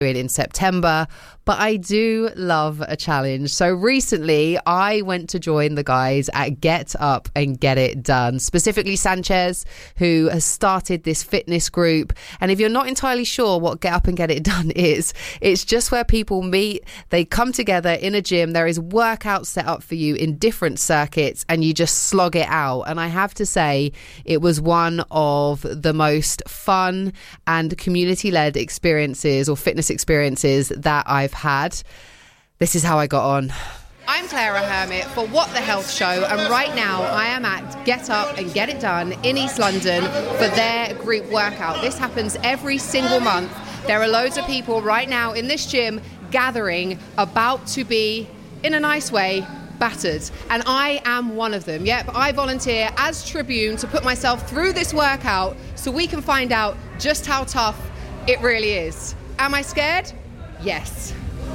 in September, but I do love a challenge. So recently I went to join the guys at Get Up and Get It Done, specifically Sanchez, who has started this fitness group. And if you're not entirely sure what Get Up and Get It Done is, it's just where people meet, they come together in a gym, there is workouts set up for you in different circuits, and you just slog it out. And I have to say, it was one of the most fun and community-led experiences or fitness experiences that I've had. This is how I got on. I'm Clara Hermit for What the Health Show, and right now I am at Get Up and Get It Done in East London for their group workout. This happens every single month. There are loads of people right now in this gym gathering, about to be, in a nice way, battered, and I am one of them. Yep, I volunteer as tribune to put myself through this workout so we can find out just how tough it really is. Am I scared? Yes.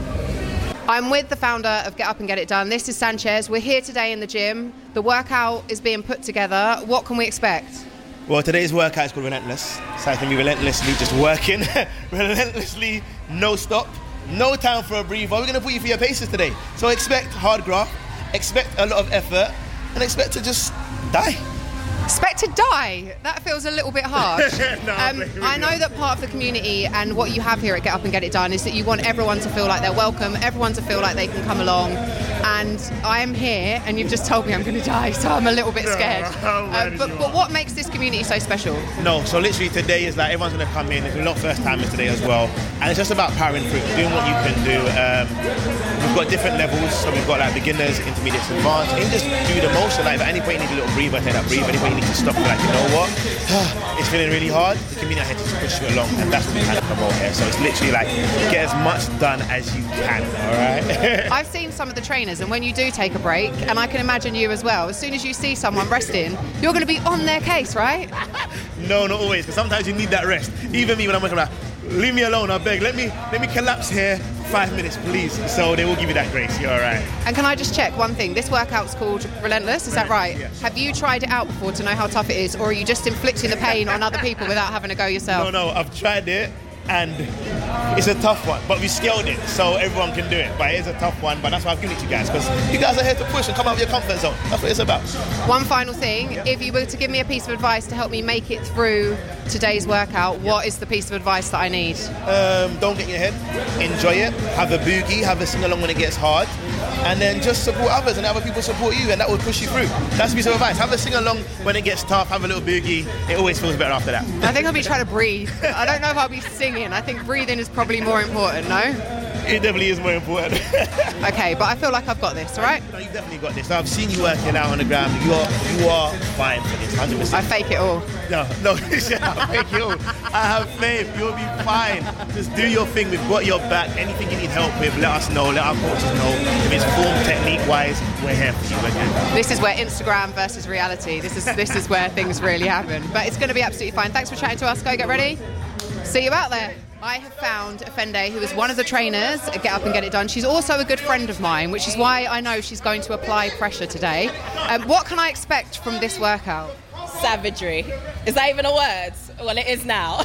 I'm with the founder of Get Up and Get It Done. This is Sanchez. We're here today in the gym. The workout is being put together. What can we expect? Well, today's workout is called Relentless. So I can be relentlessly just working, relentlessly, no stop, no time for a breather. We're going to put you through your paces today. So expect hard graft, expect a lot of effort, and expect to just die. Expect to die? That feels a little bit harsh. I know that part of the community and what you have here at Get Up and Get It Done is that you want everyone to feel like they're welcome, everyone to feel like they can come along. And I am here, and you've just told me I'm going to die, so I'm a little bit scared. But what makes this community so special? No, so literally today is like everyone's going to come in. There's a lot of first timers today as well. And it's just about powering through, doing what you can do. We've got different levels, so we've got like beginners, intermediates, advanced. And you just do the most. So like at any point you need a little breather, take that breathe. At any point you need to stop, like, you know what? It's feeling really hard. The community here to push you along, and that's what we kind of promote here. So it's literally like get as much done as you can, all right? I've seen some of the trainers, and when you do take a break, and I can imagine you as well, as soon as you see someone resting, you're going to be on their case, right? No, not always, because sometimes you need that rest. Even me when I'm working, like, leave me alone, I beg. Let me collapse here 5 minutes, please. So they will give you that grace. You're all right. And can I just check one thing? This workout's called Relentless, is that right? Yes. Have you tried it out before to know how tough it is, or are you just inflicting the pain on other people without having to go yourself? No, I've tried it, and it's a tough one, but we scaled it so everyone can do it. But it is a tough one, but that's why I've given it to you guys, because you guys are here to push and come out of your comfort zone. That's what it's about. One final thing, if you were to give me a piece of advice to help me make it through today's workout, what is the piece of advice that I need? Don't get in your head, enjoy it, have a boogie, have a sing-along when it gets hard, and then just support others and other people support you, and that will push you through. That's a piece of advice. Have a sing-along when it gets tough, have a little boogie. It always feels better after that. I think I'll be trying to breathe. I don't know if I'll be singing. I think breathing is probably more important, no? It definitely is more important. Okay, but I feel like I've got this, all right? No, you've definitely got this. I've seen you working out on the ground. You are fine for this, 100%. I fake it all. No, I fake it all. I have faith. You'll be fine. Just do your thing. We've got your back. Anything you need help with, let us know. Let our coaches know. If it's form, technique-wise, we're here for you. This is where Instagram versus reality. This is where things really happen. But it's going to be absolutely fine. Thanks for chatting to us. Go get ready. See you out there. I have found Afende, who is one of the trainers at Get Up and Get It Done. She's also a good friend of mine, which is why I know she's going to apply pressure today. What can I expect from this workout? Savagery. Is that even a word? Well, it is now.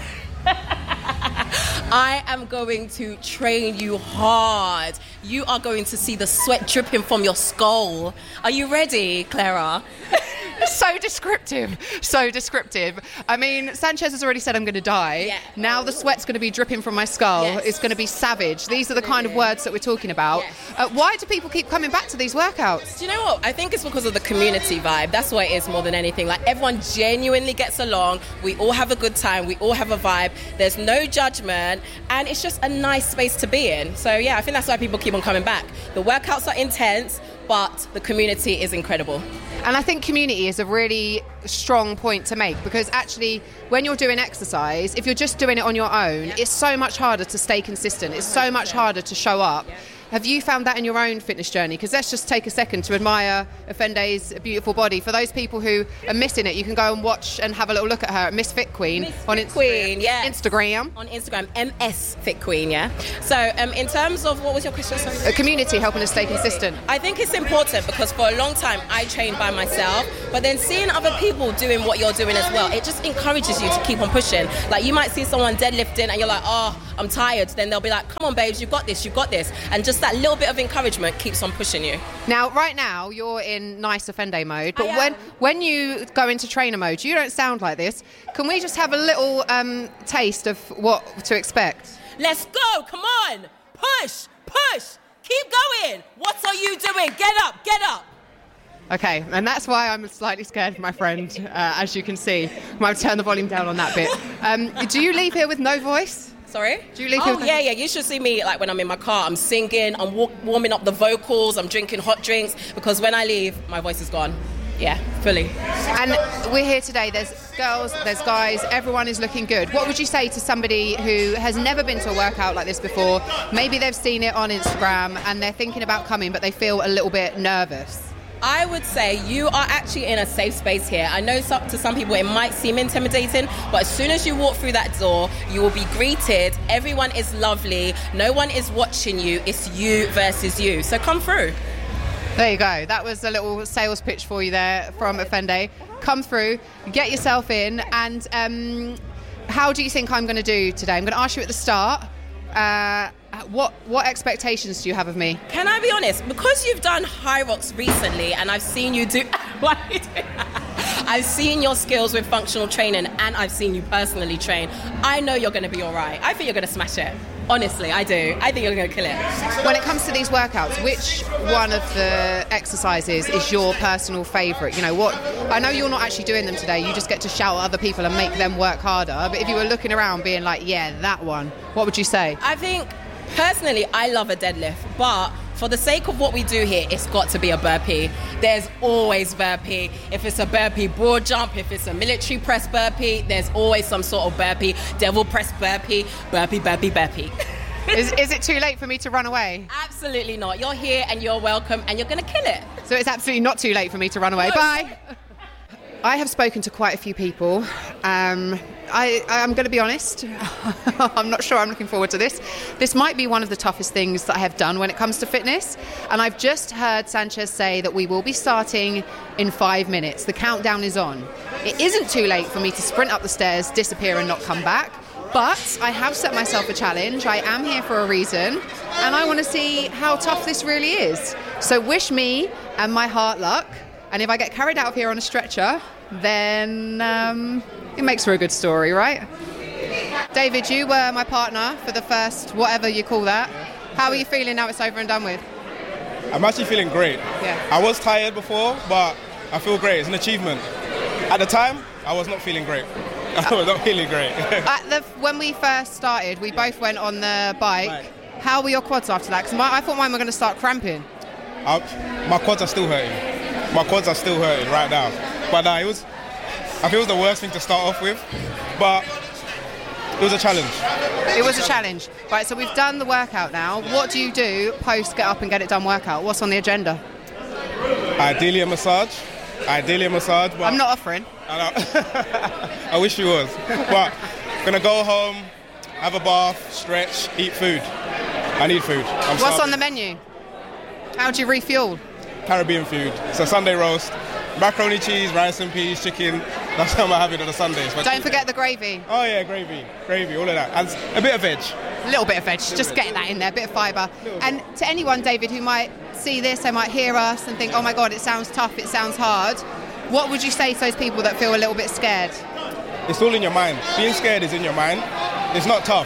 I am going to train you hard. You are going to see the sweat dripping from your skull. Are you ready, Clara? So descriptive. I mean, Sanchez has already said I'm going to die. Yeah. Now the sweat's going to be dripping from my skull. Yes. It's going to be savage. These are the kind of words that we're talking about. Yes. Why do people keep coming back to these workouts? Do you know what? I think it's because of the community vibe. That's what it is more than anything. Like, everyone genuinely gets along. We all have a good time. We all have a vibe. There's no judgment. And it's just a nice space to be in. So, yeah, I think that's why people keep on coming back. The workouts are intense, but the community is incredible. And I think community is a really strong point to make, because actually when you're doing exercise, if you're just doing it on your own, it's so much harder to stay consistent. It's so much harder to show up. Have you found that in your own fitness journey? Because let's just take a second to admire Afende's beautiful body. For those people who are missing it, you can go and watch and have a little look at her at Miss Fit Queen on Queen, yeah. Instagram. On Instagram, MS Fit Queen, yeah. So in terms of, what was your question? Sorry? A community helping us stay consistent. I think it's important because for a long time I trained by myself, but then seeing other people doing what you're doing as well, it just encourages you to keep on pushing. Like, you might see someone deadlifting and you're like, oh, I'm tired, then they'll be like, come on, babes, you've got this. And just that little bit of encouragement keeps on pushing you. Now, right now, you're in nice Offende mode, but when you go into trainer mode, you don't sound like this. Can we just have a little taste of what to expect? Let's go, come on, push, keep going. What are you doing? Get up. Okay, and that's why I'm slightly scared for my friend, as you can see. I might turn the volume down on that bit. Do you leave here with no voice? Sorry? Do you leave here with yeah. You should see me like when I'm in my car. I'm singing, I'm warming up the vocals, I'm drinking hot drinks, because when I leave, my voice is gone. Yeah, fully. And we're here today. There's girls, there's guys, everyone is looking good. What would you say to somebody who has never been to a workout like this before? Maybe they've seen it on Instagram and they're thinking about coming, but they feel a little bit nervous. I would say you are actually in a safe space here. I know to some people it might seem intimidating, but as soon as you walk through that door, you will be greeted. Everyone is lovely. No one is watching you. It's you versus you. So come through. There you go. That was a little sales pitch for you there from Offende. Come through, get yourself in, and how do you think I'm going to do today? I'm going to ask you at the start, what expectations do you have of me? Can I be honest? Because you've done High Rocks recently, and I've seen you do... Why are you doing that? I've seen your skills with functional training, and I've seen you personally train. I know you're going to be all right. I think you're going to smash it. Honestly, I do. I think you're going to kill it. When it comes to these workouts, which one of the exercises is your personal favourite? You know, what? I know you're not actually doing them today. You just get to shout at other people and make them work harder. But if you were looking around being like, yeah, that one, what would you say? I think, personally, I love a deadlift. But for the sake of what we do here, it's got to be a burpee. There's always burpee. If it's a burpee broad jump, if it's a military press burpee, there's always some sort of burpee. Devil press burpee. Is it too late for me to run away? Absolutely not. You're here and you're welcome and you're going to kill it. So it's absolutely not too late for me to run away. No. Bye. I have spoken to quite a few people. I'm going to be honest. I'm not sure I'm looking forward to this. This might be one of the toughest things that I have done when it comes to fitness. And I've just heard Sanchez say that we will be starting in 5 minutes. The countdown is on. It isn't too late for me to sprint up the stairs, disappear and not come back. But I have set myself a challenge. I am here for a reason. And I want to see how tough this really is. So wish me and my heart luck. And if I get carried out of here on a stretcher, then it makes for a good story, right? David, you were my partner for the first, whatever you call that. How are you feeling now it's over and done with? I'm actually feeling great. Yeah. I was tired before, but I feel great. It's an achievement. At the time, I was not feeling great. I was not feeling great. When we first started, we both went on the bike. How were your quads after that? Because I thought mine were going to start cramping. My quads are still hurting. My quads are still hurting right now. But I feel it was the worst thing to start off with. But it was a challenge. It was a challenge. Right, so we've done the workout now. What do you do post get up and get it done workout? What's on the agenda? Ideally a massage. But I'm not offering. I wish you was. But going to go home, have a bath, stretch, eat food. I need food. What's on the menu? How do you refuel? Caribbean food. So Sunday roast, macaroni cheese, rice and peas, chicken. That's how I'm having on the Sundays. Don't forget the gravy. Oh yeah, gravy, all of that. And a bit of veg. A little bit of veg, just getting that in there, a bit of fibre. And to anyone, David, who might see this, they might hear us and think, oh my God, it sounds tough, it sounds hard. What would you say to those people that feel a little bit scared? It's all in your mind. Being scared is in your mind. It's not tough.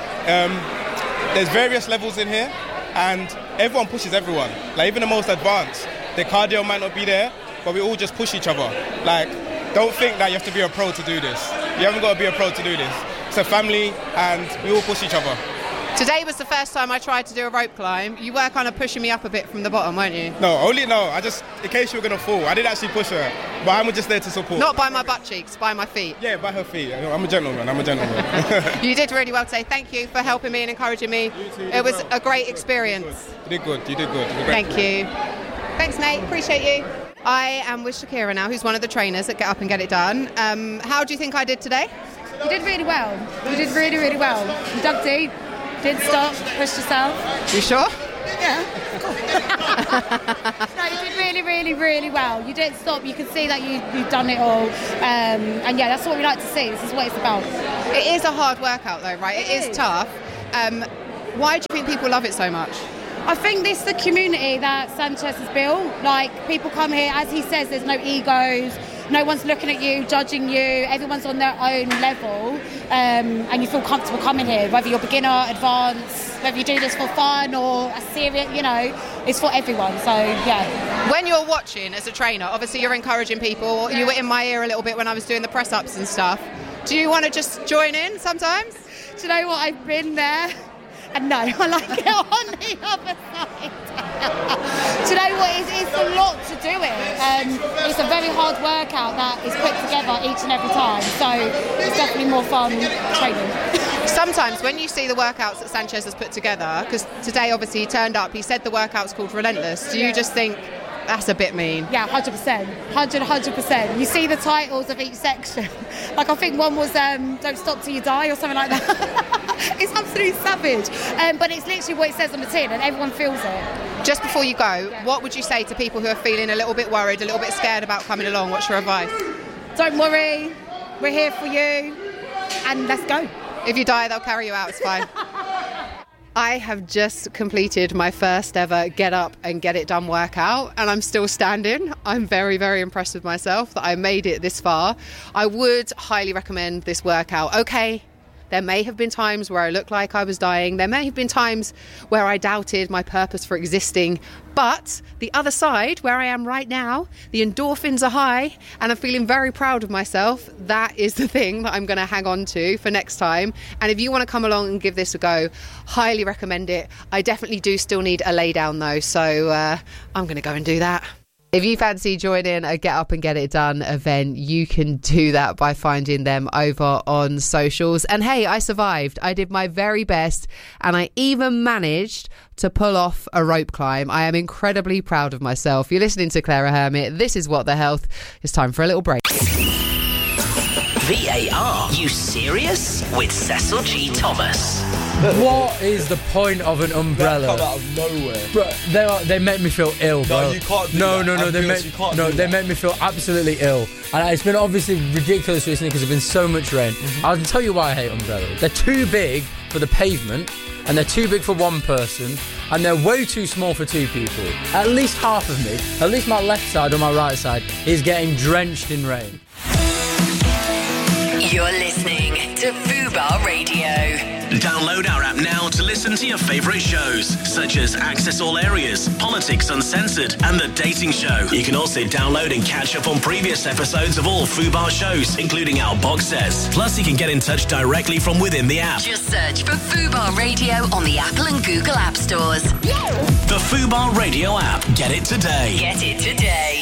There's various levels in here, and everyone pushes everyone. Like even the most advanced, their cardio might not be there, but we all just push each other. Like, don't think that you have to be a pro to do this. You haven't got to be a pro to do this. It's a family, and we all push each other. Today was the first time I tried to do a rope climb. You were kind of pushing me up a bit from the bottom, weren't you? No, I just, in case you were going to fall, I didn't actually push her, but I'm just there to support. Not by my butt cheeks, by my feet. Yeah, by her feet. I'm a gentleman. You did really well today. Thank you for helping me and encouraging me. It was a great experience. You did good. Thank you. Thanks, mate. Appreciate you. I am with Shakira now, who's one of the trainers at Get Up and Get It Done. How do you think I did today? You did really well. You did really, really well. You dug deep, didn't stop, pushed yourself. You sure? Yeah. No, you did really, really, really well. You didn't stop. You could see that you've done it all. And yeah, that's what we like to see. This is what it's about. It is a hard workout though, right? It is tough. Why do you think people love it so much? I think this is the community that Sanchez has built. Like, people come here, as he says, there's no egos, no one's looking at you, judging you, everyone's on their own level, and you feel comfortable coming here, whether you're beginner, advanced, whether you do this for fun or a serious, it's for everyone, so yeah. When you're watching as a trainer, obviously you're encouraging people, you were in my ear a little bit when I was doing the press-ups and stuff. Do you want to just join in sometimes? Do you know what, I've been there. And no, I like it on the other side. Do you know what? It's a lot to do it. It's a very hard workout that is put together each and every time. So it's definitely more fun training. Sometimes when you see the workouts that Sanchez has put together, because today obviously he turned up, he said the workout's called Relentless. Do you just think that's a bit mean? Yeah, 100%. 100%. You see the titles of each section. Like, I think one was Don't Stop Till You Die or something like that. It's absolutely savage. But it's literally what it says on the tin and everyone feels it. Just before you go, what would you say to people who are feeling a little bit worried, a little bit scared about coming along? What's your advice? Don't worry. We're here for you. And let's go. If you die, they'll carry you out. It's fine. I have just completed my first ever Get Up and Get It Done workout, and I'm still standing. I'm very, very impressed with myself that I made it this far. I would highly recommend this workout. Okay, there may have been times where I looked like I was dying. There may have been times where I doubted my purpose for existing. But the other side, where I am right now, the endorphins are high and I'm feeling very proud of myself. That is the thing that I'm going to hang on to for next time. And if you want to come along and give this a go, highly recommend it. I definitely do still need a lay down though, so I'm going to go and do that. If you fancy joining a Get Up and Get It Done event, you can do that by finding them over on socials. And hey, I survived. I did my very best and I even managed to pull off a rope climb. I am incredibly proud of myself. You're listening to Clara Hermit. This is What the Health. It's time for a little break. VAR, you serious? With Cecil G. Thomas. What is the point of an umbrella? They come out of nowhere. Bro, they make me feel ill, bro. No, you can't do no, that. No, no, they make me feel absolutely ill. And it's been obviously ridiculous recently because there's been so much rain. I'll tell you why I hate umbrellas. They're too big for the pavement, and they're too big for one person, and they're way too small for two people. At least half of me, at least my left side or my right side, is getting drenched in rain. You're listening to Fubar Radio. Download our app now to listen to your favourite shows, such as Access All Areas, Politics Uncensored, and The Dating Show. You can also download and catch up on previous episodes of all Fubar shows, including our box sets. Plus, you can get in touch directly from within the app. Just search for Fubar Radio on the Apple and Google App Stores. The Fubar Radio app. Get it today. Get it today.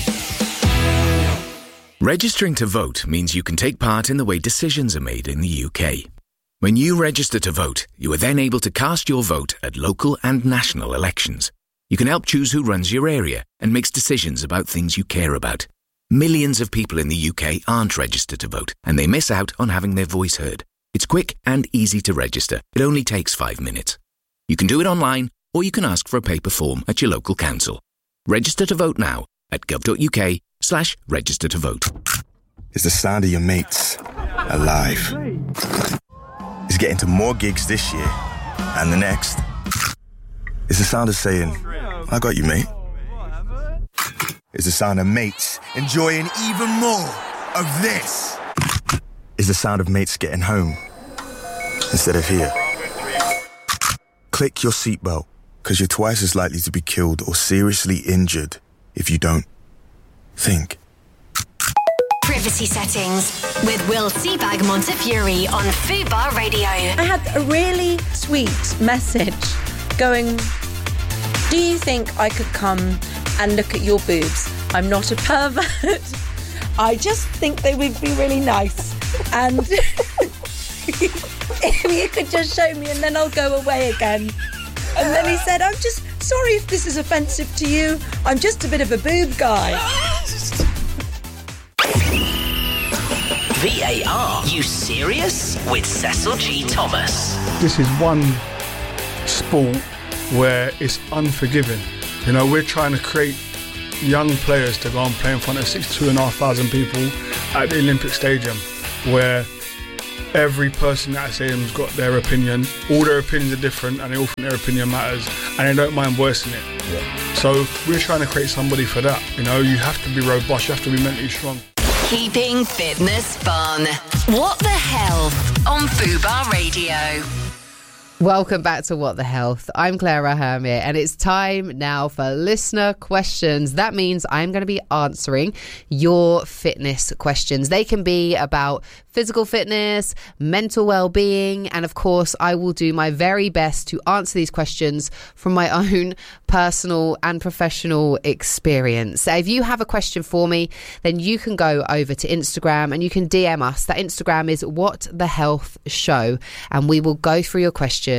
Registering to vote means you can take part in the way decisions are made in the UK. When you register to vote, you are then able to cast your vote at local and national elections. You can help choose who runs your area and makes decisions about things you care about. Millions of people in the UK aren't registered to vote, and they miss out on having their voice heard. It's quick and easy to register. It only takes 5 minutes. You can do it online, or you can ask for a paper form at your local council. Register to vote now at gov.uk/register to vote. It's the sound of your mates alive. It's getting to more gigs this year and the next. It's the sound of saying, I got you, mate. It's the sound of mates enjoying even more of this. It's the sound of mates getting home instead of here. Click your seatbelt, because you're twice as likely to be killed or seriously injured if you don't think. Privacy settings with Will Seabag Montefiore on Fubar Radio. I had a really sweet message going, do you think I could come and look at your boobs? I'm not a pervert. I just think they would be really nice. And if you could just show me and then I'll go away again. And then he said, I'm just sorry if this is offensive to you. I'm just a bit of a boob guy. VAR, you serious? With Cecil G. Thomas. This is one sport where it's unforgiving. You know, we're trying to create young players to go and play in front of 62,500 people at the Olympic Stadium, where every person at SAM's got their opinion. All their opinions are different, and they all think their opinion matters, and they don't mind voicing it. Yeah. So we're trying to create somebody for that. You know, you have to be robust, you have to be mentally strong. Keeping fitness fun. What the Health on Fubar Radio. Welcome back to What the Health. I'm Clara Hermit, and it's time now for listener questions. That means I'm going to be answering your fitness questions. They can be about physical fitness, mental well-being, and of course, I will do my very best to answer these questions from my own personal and professional experience. So if you have a question for me, then you can go over to Instagram and you can DM us. That Instagram is What the Health Show, and we will go through your questions.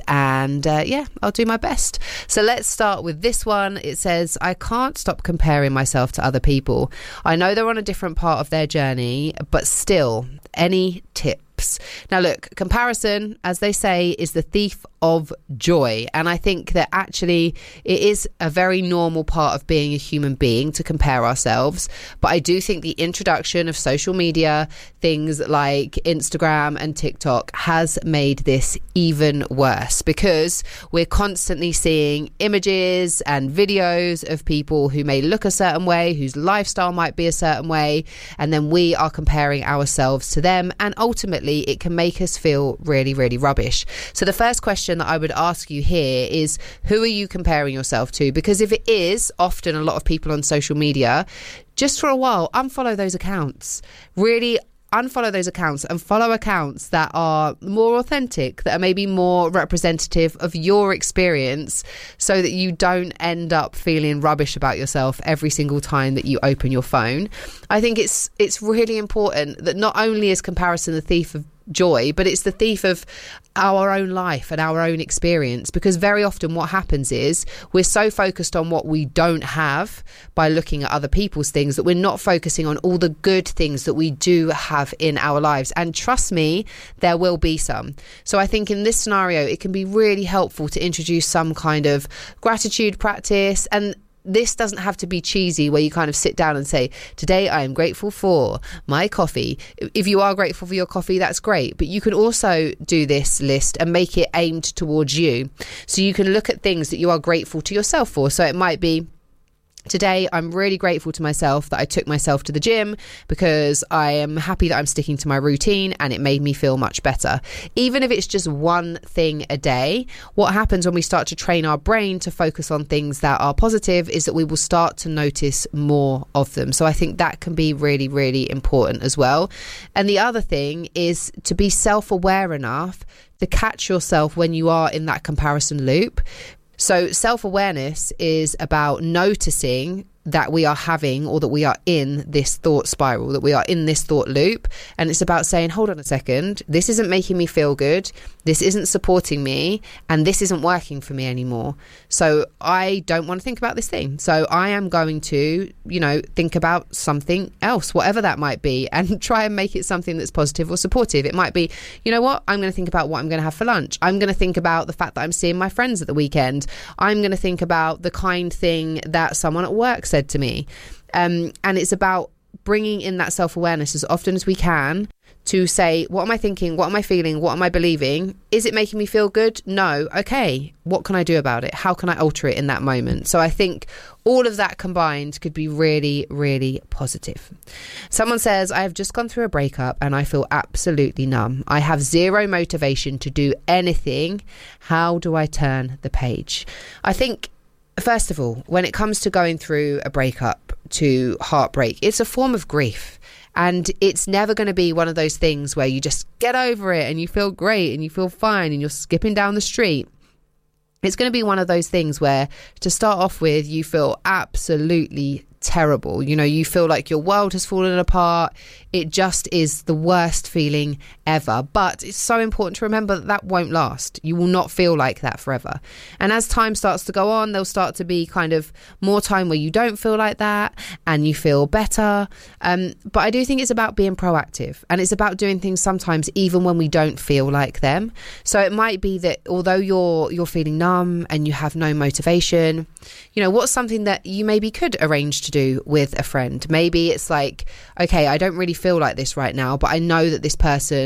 And I'll do my best. So let's start with this one. It says, I can't stop comparing myself to other people. I know they're on a different part of their journey, but still, any tips? Now look, comparison, as they say, is the thief of joy. And I think that actually it is a very normal part of being a human being to compare ourselves. But I do think the introduction of social media, things like Instagram and TikTok, has made this even worse, because we're constantly seeing images and videos of people who may look a certain way, whose lifestyle might be a certain way, and then we are comparing ourselves to them, and ultimately it can make us feel really, really rubbish. So the first question that I would ask you here is, who are you comparing yourself to? Because if it is often a lot of people on social media, just for a while, unfollow those accounts. Really unfollow those accounts and follow accounts that are more authentic, that are maybe more representative of your experience, so that you don't end up feeling rubbish about yourself every single time that you open your phone. I think it's really important that not only is comparison the thief of joy, but it's the thief of our own life and our own experience, because very often what happens is we're so focused on what we don't have by looking at other people's things that we're not focusing on all the good things that we do have in our lives. And trust me, there will be some. So I think in this scenario it can be really helpful to introduce some kind of gratitude practice. And this doesn't have to be cheesy, where you kind of sit down and say, today I am grateful for my coffee. If you are grateful for your coffee, that's great. But you can also do this list and make it aimed towards you. So you can look at things that you are grateful to yourself for. So it might be, today, I'm really grateful to myself that I took myself to the gym, because I am happy that I'm sticking to my routine and it made me feel much better. Even if it's just one thing a day, what happens when we start to train our brain to focus on things that are positive is that we will start to notice more of them. So I think that can be really, really important as well. And the other thing is to be self-aware enough to catch yourself when you are in that comparison loop. So self-awareness is about noticing that we are having, or that we are in this thought spiral, that we are in this thought loop. And it's about saying, hold on a second, this isn't making me feel good, this isn't supporting me, and this isn't working for me anymore. So I don't want to think about this thing. So I am going to, think about something else, whatever that might be, and try and make it something that's positive or supportive. It might be, you know what, I'm going to think about what I'm going to have for lunch. I'm going to think about the fact that I'm seeing my friends at the weekend. I'm going to think about the kind thing that someone at work said to me. And it's about bringing in that self-awareness as often as we can to say, what am I thinking? What am I feeling? What am I believing? Is it making me feel good? No. Okay. What can I do about it? How can I alter it in that moment? So I think all of that combined could be really, really positive. Someone says, I have just gone through a breakup and I feel absolutely numb. I have zero motivation to do anything. How do I turn the page? I think, first of all, when it comes to going through a breakup, to heartbreak, it's a form of grief. And it's never going to be one of those things where you just get over it and you feel great and you feel fine and you're skipping down the street. It's going to be one of those things where, to start off with, you feel absolutely terrible. You feel like your world has fallen apart. It just is the worst feeling ever. But it's so important to remember that won't last. You will not feel like that forever. And as time starts to go on, there'll start to be kind of more time where you don't feel like that and you feel better. But I do think it's about being proactive, and it's about doing things sometimes even when we don't feel like them. So it might be that although you're feeling numb and you have no motivation, what's something that you maybe could arrange to do with a friend? Maybe it's like, okay, I don't really feel like this right now, but I know that this person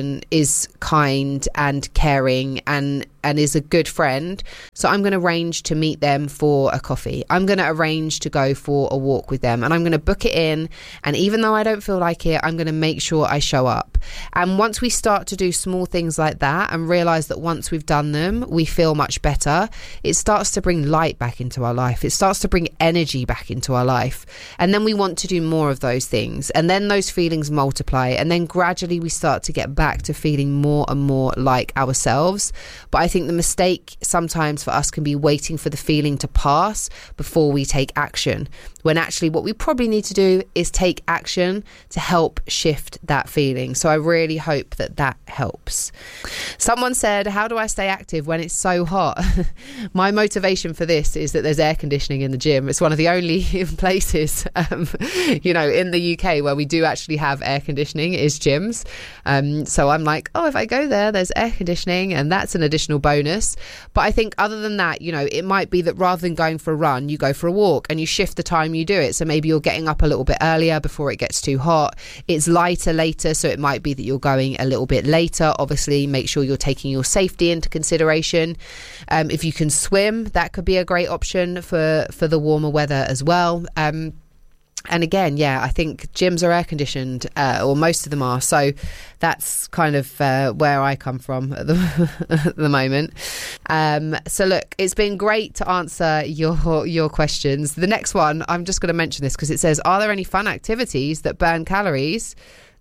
person is kind and caring and is a good friend. So I'm going to arrange to meet them for a coffee. I'm going to arrange to go for a walk with them, and I'm going to book it in. And even though I don't feel like it, I'm going to make sure I show up. And once we start to do small things like that and realize that once we've done them, we feel much better, it starts to bring light back into our life. It starts to bring energy back into our life. And then we want to do more of those things. And then those feelings multiply. And then gradually we start to get back to feeling more and more like ourselves. But I think the mistake sometimes for us can be waiting for the feeling to pass before we take action, when actually what we probably need to do is take action to help shift that feeling. So I really hope that that helps. Someone said, how do I stay active when it's so hot? My motivation for this is that there's air conditioning in the gym. It's one of the only places, in the UK where we do actually have air conditioning is gyms. So I'm like, if I go there, there's air conditioning, and that's an additional bonus. But I think other than that, it might be that rather than going for a run, you go for a walk and you shift the time you do it. So maybe you're getting up a little bit earlier before it gets too hot. It's lighter later, so it might be that you're going a little bit later. Obviously, make sure you're taking your safety into consideration. If you can swim, that could be a great option for the warmer weather as well. And again, I think gyms are air conditioned, or most of them are. So that's kind of where I come from at the moment. So look, it's been great to answer your questions. The next one, I'm just going to mention this because it says, are there any fun activities that burn calories?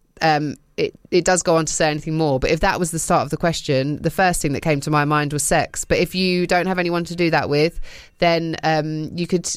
It does go on to say anything more, but if that was the start of the question, the first thing that came to my mind was sex. But if you don't have anyone to do that with, then you could,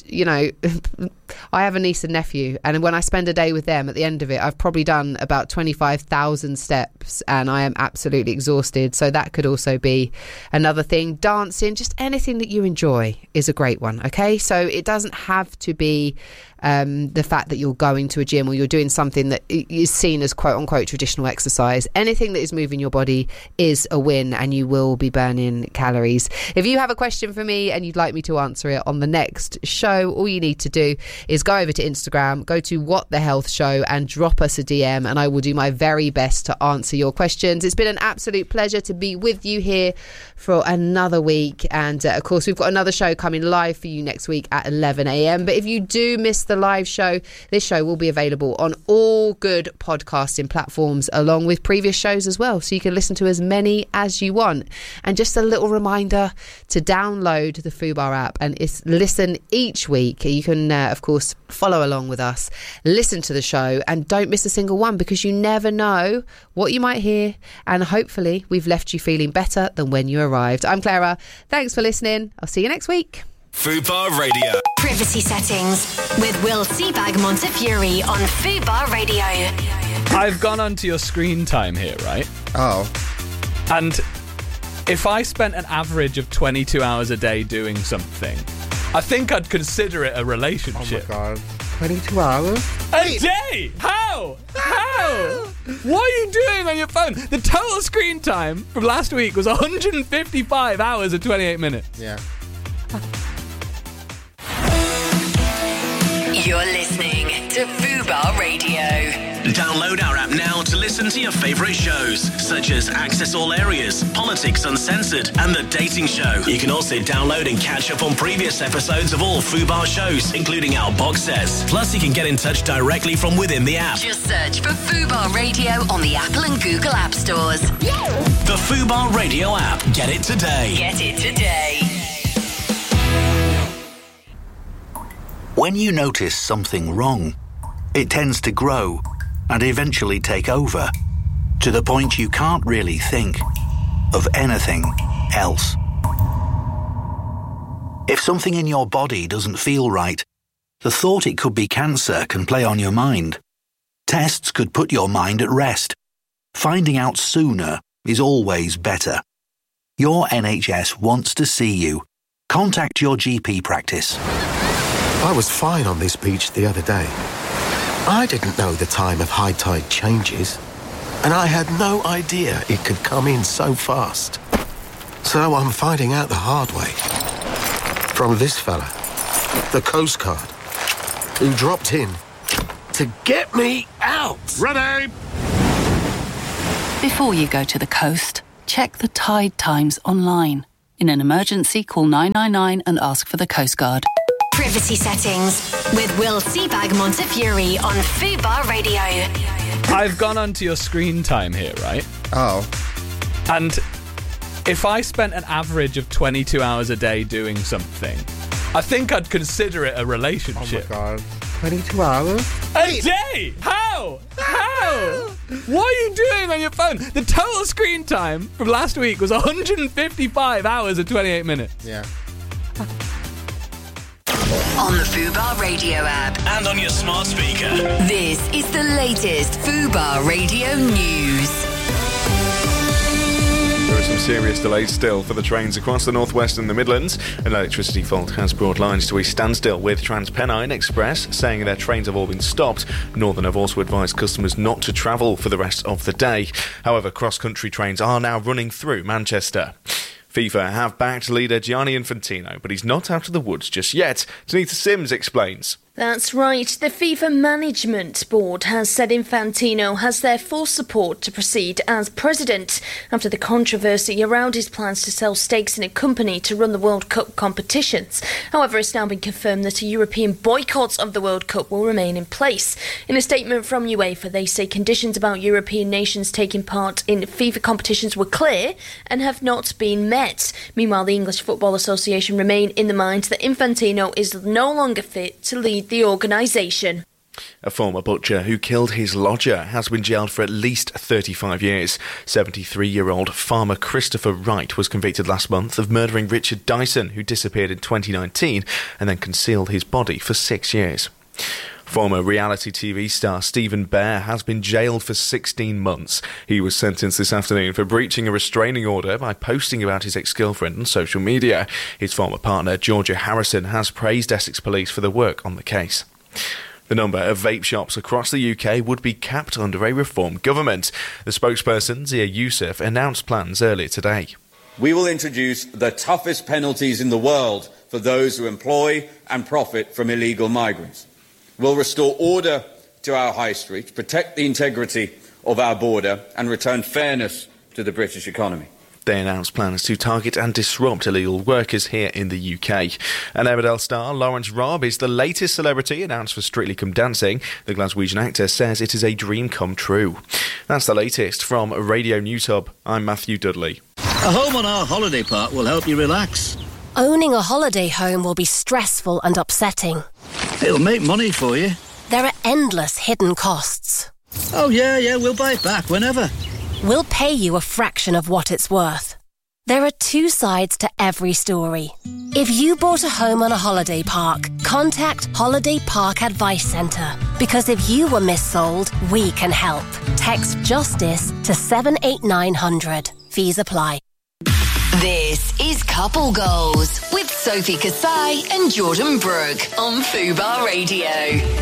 I have a niece and nephew, and when I spend a day with them, at the end of it, I've probably done about 25,000 steps, and I am absolutely exhausted. So that could also be another thing. Dancing, just anything that you enjoy is a great one. Okay, so it doesn't have to be the fact that you're going to a gym or you're doing something that is seen as quote unquote traditional exercise. Anything that is moving your body is a win, and you will be burning calories. If you have a question for me and you'd like me to answer it on the next show, all you need to do is go over to Instagram, go to What the Health Show, and drop us a DM, and I will do my very best to answer your questions. It's been an absolute pleasure to be with you here for another week, and of course we've got another show coming live for you next week at 11 a.m. But if you do miss the live show, this show will be available on all good podcasting platforms along with previous shows as well, so you can listen to as many as you want. And just a little reminder to download the Fubar app and listen each week. You can of course follow along with us, listen to the show, and don't miss a single one, because you never know what you might hear, and hopefully we've left you feeling better than when you arrived. I'm Clara, thanks for listening. I'll see you next week. Fubar Radio. Privacy settings with Will Seabag Montefiore on Fubar Radio. I've gone onto your screen time here, right? Oh. And if I spent an average of 22 hours a day doing something, I think I'd consider it a relationship. Oh my God. 22 hours? A day? How? What are you doing on your phone? The total screen time from last week was 155 hours and 28 minutes. Yeah. You're listening to Fubar Radio. Download our app now to listen to your favourite shows, such as Access All Areas, Politics Uncensored, and The Dating Show. You can also download and catch up on previous episodes of all Fubar shows, including our box sets. Plus, you can get in touch directly from within the app. Just search for Fubar Radio on the Apple and Google App Stores. The Fubar Radio app. Get it today. Get it today. When you notice something wrong, it tends to grow and eventually take over, to the point you can't really think of anything else. If something in your body doesn't feel right, the thought it could be cancer can play on your mind. Tests could put your mind at rest. Finding out sooner is always better. Your NHS wants to see you. Contact your GP practice. I was fine on this beach the other day. I didn't know the time of high tide changes, and I had no idea it could come in so fast. So I'm finding out the hard way. From this fella, the Coast Guard, who dropped in to get me out. Ready! Before you go to the coast, check the tide times online. In an emergency, call 999 and ask for the Coast Guard. Privacy Settings with Will Seabag Montefiore on Fubar Radio. I've gone onto your screen time here, right? Oh. And if I spent an average of 22 hours a day doing something, I think I'd consider it a relationship. Oh my God. 22 hours? A day? How? What are you doing on your phone? The total screen time from last week was 155 hours and 28 minutes. Yeah. On the Fubar Radio app. And on your smart speaker. This is the latest Fubar Radio news. There are some serious delays still for the trains across the northwest and the Midlands. An electricity fault has brought lines to a standstill, with TransPennine Express saying their trains have all been stopped. Northern have also advised customers not to travel for the rest of the day. However, cross-country trains are now running through Manchester. FIFA have backed leader Gianni Infantino, but he's not out of the woods just yet. Tanita Sims explains. That's right. The FIFA Management Board has said Infantino has their full support to proceed as president after the controversy around his plans to sell stakes in a company to run the World Cup competitions. However, it's now been confirmed that a European boycott of the World Cup will remain in place. In a statement from UEFA, they say conditions about European nations taking part in FIFA competitions were clear and have not been met. Meanwhile, the English Football Association remain in the mind that Infantino is no longer fit to lead the organisation. A former butcher who killed his lodger has been jailed for at least 35 years. 73-year-old farmer Christopher Wright was convicted last month of murdering Richard Dyson, who disappeared in 2019 and then concealed his body for 6 years. Former reality TV star Stephen Bear has been jailed for 16 months. He was sentenced this afternoon for breaching a restraining order by posting about his ex-girlfriend on social media. His former partner, Georgia Harrison, has praised Essex Police for their work on the case. The number of vape shops across the UK would be capped under a reformed government. The spokesperson, Zia Youssef, announced plans earlier today. We will introduce the toughest penalties in the world for those who employ and profit from illegal migrants. We'll restore order to our high street, protect the integrity of our border and return fairness to the British economy. They announced plans to target and disrupt illegal workers here in the UK. And Emmerdale star Lawrence Robb is the latest celebrity announced for Strictly Come Dancing. The Glaswegian actor says it is a dream come true. That's the latest from Radio News Hub. I'm Matthew Dudley. A home on our holiday park will help you relax. Owning a holiday home will be stressful and upsetting. It'll make money for you. There are endless hidden costs. Oh, yeah, we'll buy it back whenever. We'll pay you a fraction of what it's worth. There are two sides to every story. If you bought a home on a holiday park, contact Holiday Park Advice Centre. Because if you were missold, we can help. Text JUSTICE to 78900. Fees apply. This is Couple Goals with Sophie Kasai and Jordan Brooke on Fubar Radio.